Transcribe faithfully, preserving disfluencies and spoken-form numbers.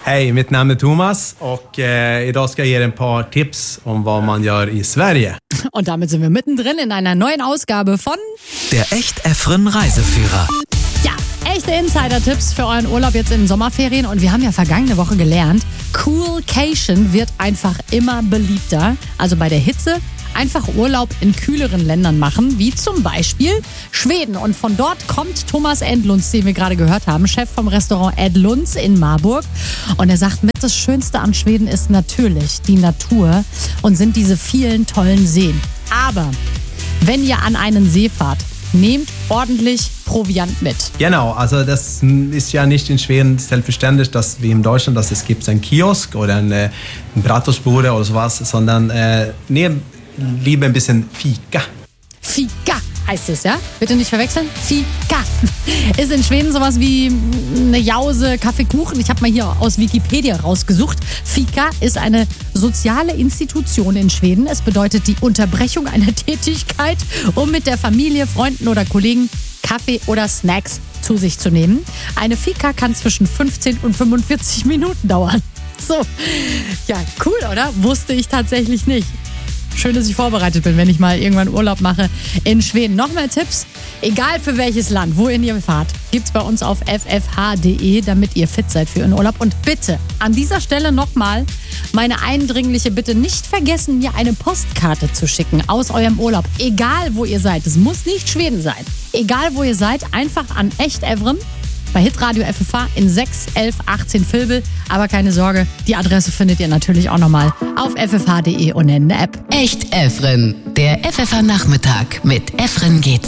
Hej, mitt namn är Thomas och eh, idag ska jag ge er ein paar Tipps um was man gör i Sverige. Und damit sind wir mittendrin in einer neuen Ausgabe von Der Echt-Efren Reiseführer. Ja, echte Insider-Tipps für euren Urlaub jetzt in den Sommerferien. Und wir haben ja vergangene Woche gelernt, Coolcation wird einfach immer beliebter. Also bei der Hitze einfach Urlaub in kühleren Ländern machen, wie zum Beispiel Schweden. Und von dort kommt Thomas Endlunds, den wir gerade gehört haben, Chef vom Restaurant Ed Lunds in Marburg. Und er sagt, mit das Schönste an Schweden ist natürlich die Natur und sind diese vielen tollen Seen. Aber wenn ihr an einen See fahrt, nehmt ordentlich Proviant mit. Genau, also das ist ja nicht in Schweden selbstverständlich, dass wie in Deutschland, dass es gibt einen Kiosk oder eine, eine Bratwurstbude oder sowas, sondern äh, nehmt lieber ein bisschen Fika. Fika heißt es, ja? Bitte nicht verwechseln. Fika ist in Schweden sowas wie eine Jause, Kaffeekuchen. Ich habe mal hier aus Wikipedia rausgesucht. Fika ist eine soziale Institution in Schweden. Es bedeutet die Unterbrechung einer Tätigkeit, um mit der Familie, Freunden oder Kollegen Kaffee oder Snacks zu sich zu nehmen. Eine Fika kann zwischen fünfzehn und fünfundvierzig Minuten dauern. So, ja, cool, oder? Wusste ich tatsächlich nicht. Schön, dass ich vorbereitet bin, wenn ich mal irgendwann Urlaub mache in Schweden. Noch mehr Tipps, egal für welches Land, wohin ihr fahrt, gibt's bei uns auf f f h punkt d e, damit ihr fit seid für euren Urlaub. Und bitte, an dieser Stelle nochmal meine eindringliche Bitte, nicht vergessen, mir eine Postkarte zu schicken aus eurem Urlaub. Egal, wo ihr seid. Es muss nicht Schweden sein. Egal, wo ihr seid, einfach an Echt-Efren bei Hitradio F F H in sechs elf achtzehn Vilbel. Aber keine Sorge, die Adresse findet ihr natürlich auch nochmal auf f f h punkt d e und in der App. Echt-Efren, der F F H-Nachmittag mit Efren geht's.